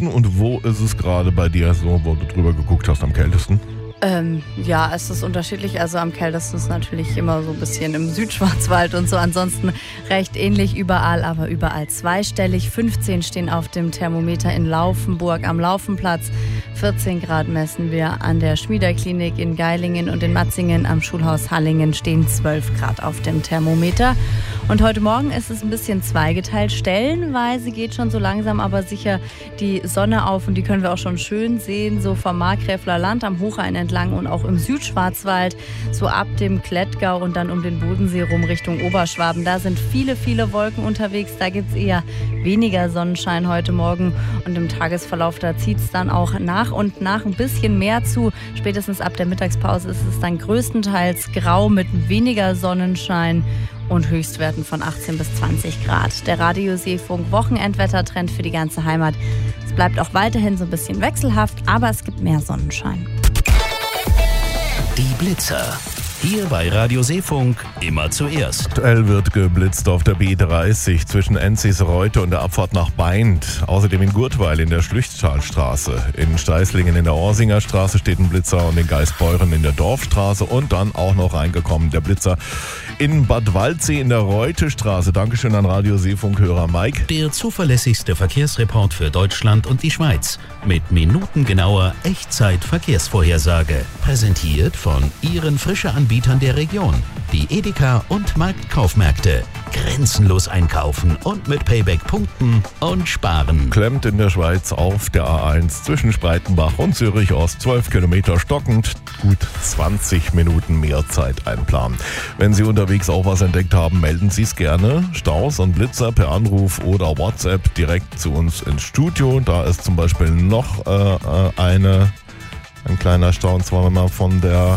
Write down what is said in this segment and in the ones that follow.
kältesten und wo ist es gerade bei dir so, wo du drüber geguckt hast, am kältesten? Ja, es ist unterschiedlich. Also am kältesten ist natürlich immer so ein bisschen im Südschwarzwald und so. Ansonsten recht ähnlich überall, aber überall zweistellig. 15 stehen auf dem Thermometer in Laufenburg am Laufenplatz. 14 Grad messen wir an der Schmiederklinik in Geilingen und in Matzingen am Schulhaus Hallingen stehen 12 Grad auf dem Thermometer. Und heute Morgen ist es ein bisschen zweigeteilt. Stellenweise geht schon so langsam aber sicher die Sonne auf und die können wir auch schon schön sehen, so vom Markgräfler Land am Hochrhein entlang und auch im Südschwarzwald, so ab dem Klettgau und dann um den Bodensee rum Richtung Oberschwaben. Da sind viele, viele Wolken unterwegs. Da gibt es eher weniger Sonnenschein heute Morgen und im Tagesverlauf, da zieht es dann auch nach und nach ein bisschen mehr zu. Spätestens ab der Mittagspause ist es dann größtenteils grau mit weniger Sonnenschein und Höchstwerten von 18 bis 20 Grad. Der Radio Seefunk Wochenendwettertrend für die ganze Heimat. Es bleibt auch weiterhin so ein bisschen wechselhaft, aber es gibt mehr Sonnenschein. Die Blitzer. Hier bei Radio Seefunk immer zuerst. Aktuell wird geblitzt auf der B30 zwischen Enzisreuth und der Abfahrt nach Beint. Außerdem in Gurtweil in der Schlüchttalstraße. In Steißlingen in der Orsinger Straße steht ein Blitzer und in Geisbeuren in der Dorfstraße. Und dann auch noch reingekommen der Blitzer in Bad Waldsee in der Reutestraße. Dankeschön an Radio Seefunk-Hörer Mike. Der zuverlässigste Verkehrsreport für Deutschland und die Schweiz. Mit minutengenauer Echtzeit-Verkehrsvorhersage. Präsentiert von Ihren Frische-Anbietern der Region. Die Edeka und Marktkaufmärkte. Grenzenlos einkaufen und mit Payback punkten und sparen. Klemmt in der Schweiz auf der A1 zwischen Spreitenbach und Zürich Ost 12 Kilometer stockend. Gut 20 Minuten mehr Zeit einplanen. Wenn Sie unterwegs auch was entdeckt haben, melden Sie es gerne. Staus und Blitzer per Anruf oder WhatsApp direkt zu uns ins Studio. Da ist zum Beispiel noch ein kleiner Stau, und zwar wenn man von der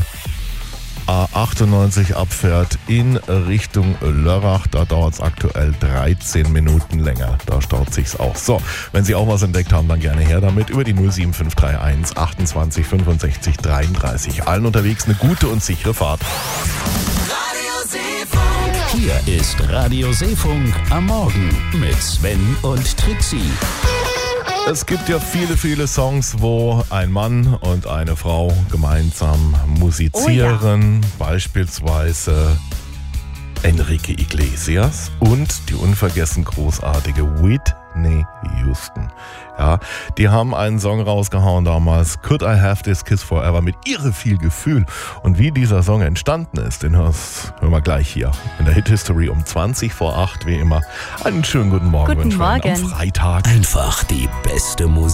A98 abfährt in Richtung Lörrach. Da dauert es aktuell 13 Minuten länger. Da staut sich's auch. So, wenn Sie auch was entdeckt haben, dann gerne her damit über die 07531 28 65 33. Allen unterwegs eine gute und sichere Fahrt. Radio Seefunk. Hier ist Radio Seefunk am Morgen mit Sven und Trixie. Es gibt ja viele, viele Songs, wo ein Mann und eine Frau gemeinsam musizieren. Oh ja. Beispielsweise Enrique Iglesias und die unvergessen großartige Whitney Houston. Ja, die haben einen Song rausgehauen damals, Could I Have This Kiss Forever, mit irre viel Gefühl. Und wie dieser Song entstanden ist, den hören wir gleich hier in der Hit History um 20 vor 8, wie immer. Einen schönen guten Morgen. Guten Morgen. Am Freitag. Einfach die beste Musik.